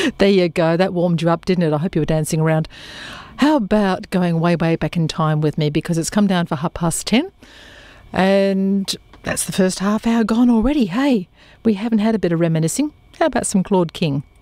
There you go. That warmed you up, didn't it? I hope you were dancing around. How about going way, way back in time with me, because it's come down for 10:30 and that's the first half hour gone already. Hey, we haven't had a bit of reminiscing. How about some Claude King?